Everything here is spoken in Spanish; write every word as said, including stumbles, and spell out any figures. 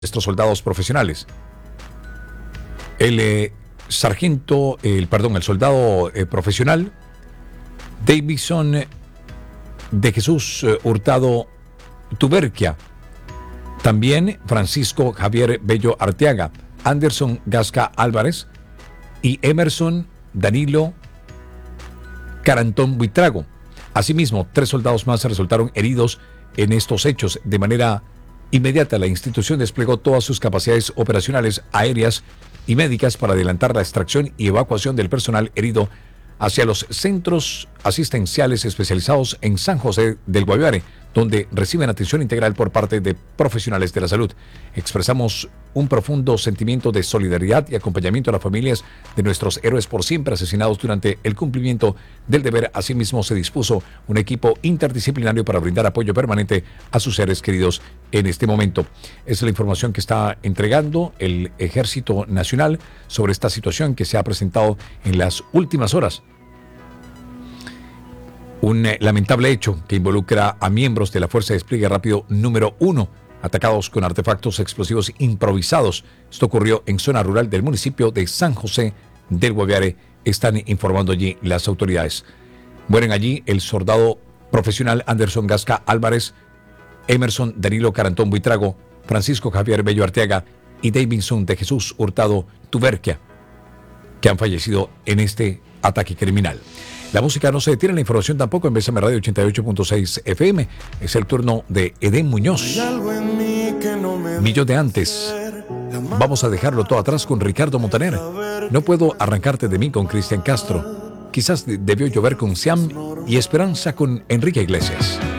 nuestros soldados profesionales. El eh, sargento, el perdón, el soldado eh, profesional Davidson de Jesús eh, Hurtado Tuberquia, también Francisco Javier Bello Arteaga, Anderson Gasca Álvarez y Emerson Danilo Carantón Buitrago. Asimismo, tres soldados más resultaron heridos en estos hechos. De manera inmediata, la institución desplegó todas sus capacidades operacionales, aéreas y médicas para adelantar la extracción y evacuación del personal herido hacia los centros asistenciales especializados en San José del Guaviare, donde reciben atención integral por parte de profesionales de la salud. Expresamos un profundo sentimiento de solidaridad y acompañamiento a las familias de nuestros héroes por siempre asesinados durante el cumplimiento del deber. Asimismo, se dispuso un equipo interdisciplinario para brindar apoyo permanente a sus seres queridos en este momento. Esa es la información que está entregando el Ejército Nacional sobre esta situación que se ha presentado en las últimas horas. Un eh, lamentable hecho que involucra a miembros de la Fuerza de Despliegue Rápido número uno, atacados con artefactos explosivos improvisados. Esto ocurrió en zona rural del municipio de San José del Guaviare, están informando allí las autoridades. Mueren allí el soldado profesional Anderson Gasca Álvarez, Emerson Danilo Carantón Buitrago, Francisco Javier Bello Arteaga y Davidson de Jesús Hurtado Tuberquia, que han fallecido en este ataque criminal. La música no se detiene, la información tampoco en B S M Radio ochenta y ocho punto seis F M. Es el turno de Edén Muñoz. Millón de antes. Vamos a dejarlo todo atrás con Ricardo Montaner. No puedo arrancarte de mí con Cristian Castro. Quizás debió llover con Siam y Esperanza con Enrique Iglesias.